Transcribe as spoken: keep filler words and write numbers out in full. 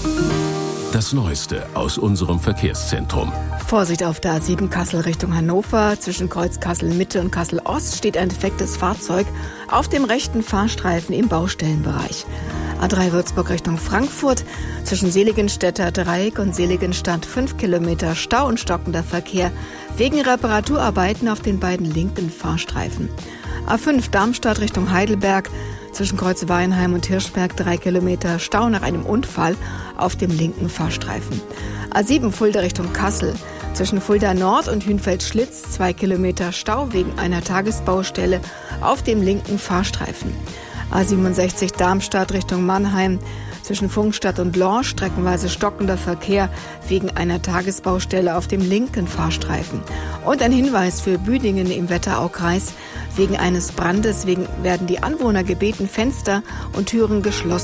Das Neueste aus unserem Verkehrszentrum. Vorsicht auf der A sieben Kassel Richtung Hannover. Zwischen Kreuz Kassel-Mitte und Kassel-Ost steht ein defektes Fahrzeug auf dem rechten Fahrstreifen im Baustellenbereich. A drei Würzburg Richtung Frankfurt. Zwischen Seligenstädter Dreieck und Seligenstadt fünf Kilometer Stau und stockender Verkehr wegen Reparaturarbeiten auf den beiden linken Fahrstreifen. A fünf Darmstadt Richtung Heidelberg. Zwischen Kreuz Weinheim und Hirschberg drei Kilometer Stau nach einem Unfall auf dem linken Fahrstreifen. A sieben Fulda Richtung Kassel. Zwischen Fulda Nord und Hünfeld-Schlitz zwei Kilometer Stau wegen einer Tagesbaustelle auf dem linken Fahrstreifen. A siebenundsechzig Darmstadt Richtung Mannheim. Zwischen Funkstadt und Lorsch streckenweise stockender Verkehr wegen einer Tagesbaustelle auf dem linken Fahrstreifen. Und ein Hinweis für Büdingen im Wetteraukreis. Wegen eines Brandes wegen werden die Anwohner gebeten, Fenster und Türen geschlossen